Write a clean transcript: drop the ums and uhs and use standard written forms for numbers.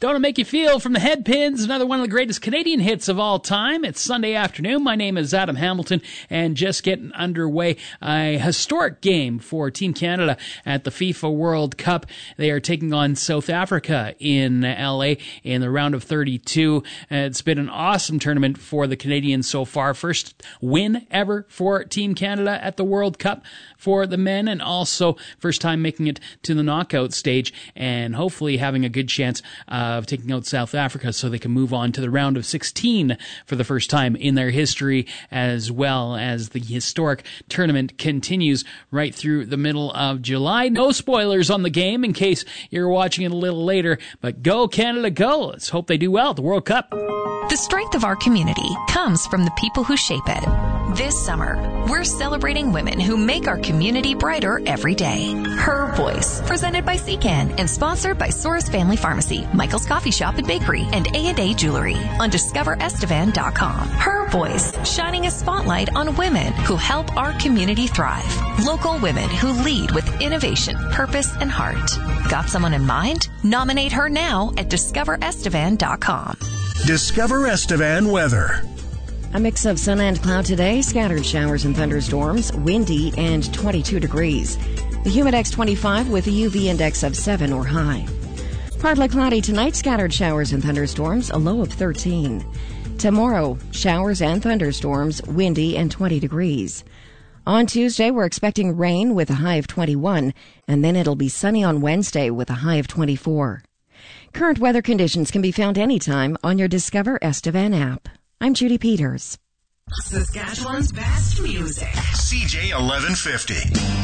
Don't It Make You Feel from the Headpins, another one of the greatest Canadian hits of all time. It's Sunday afternoon. My name is Adam Hamilton, and just getting underway, a historic game for Team Canada at the FIFA World Cup. They are taking on South Africa in LA in the round of 32. It's been an awesome tournament for the Canadians so far. First win ever for Team Canada at the World Cup for the men, and also first time making it to the knockout stage, and hopefully having a good chance of taking out South Africa so they can move on to the round of 16 for the first time in their history, as well as the historic tournament continues right through the middle of July. No spoilers on the game in case you're watching it a little later, but go Canada, go. Let's hope they do well at the World Cup. The strength of our community comes from the people who shape it. This summer, we're celebrating women who make our community brighter every day. Her Voice, presented by Secan and sponsored by Soros Family Pharmacy, Michael's Coffee Shop and Bakery, and A&A Jewelry on DiscoverEstevan.com. Her Voice, shining a spotlight on women who help our community thrive. Local women who lead with innovation, purpose, and heart. Got someone in mind? Nominate her now at DiscoverEstevan.com. Discover Estevan weather. A mix of sun and cloud today, scattered showers and thunderstorms, windy and 22 degrees. The Humidex 25 with a UV index of 7 or high. Partly cloudy tonight, scattered showers and thunderstorms, a low of 13. Tomorrow, showers and thunderstorms, windy and 20 degrees. On Tuesday, we're expecting rain with a high of 21, and then it'll be sunny on Wednesday with a high of 24. Current weather conditions can be found anytime on your Discover Estevan app. I'm Judy Peters. Saskatchewan's best music. CJ 1150.